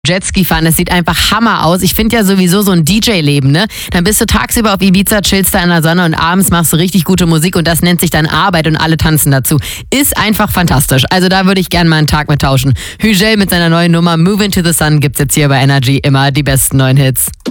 Jetski fahren, das sieht einfach Hammer aus. Ich finde ja sowieso so ein DJ-Leben, ne? Dann bist du tagsüber auf Ibiza, chillst da in der Sonne und abends machst du richtig gute Musik und das nennt sich dann Arbeit und alle tanzen dazu. Ist einfach fantastisch. Also da würde ich gerne mal einen Tag mit tauschen. Hügel mit seiner neuen Nummer Move Into the Sun gibt's jetzt hier bei Energy immer die besten neuen Hits.